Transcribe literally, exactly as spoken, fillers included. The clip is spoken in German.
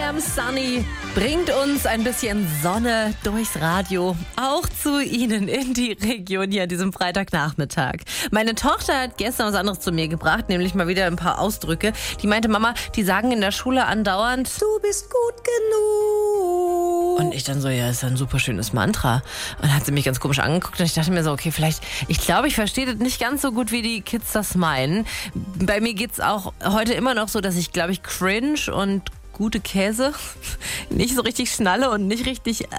Sam Sunny bringt uns ein bisschen Sonne durchs Radio, auch zu Ihnen in die Region hier an diesem Freitagnachmittag. Meine Tochter hat gestern was anderes zu mir gebracht, nämlich mal wieder ein paar Ausdrücke. Die meinte, Mama, die sagen in der Schule andauernd, du bist gut genug. Und ich dann so, ja, ist ein super schönes Mantra. Und dann hat sie mich ganz komisch angeguckt und ich dachte mir so, okay, vielleicht, ich glaube, ich verstehe das nicht ganz so gut, wie die Kids das meinen. Bei mir geht's auch heute immer noch so, dass ich, glaube ich, cringe und gute Käse nicht so richtig schnalle und nicht richtig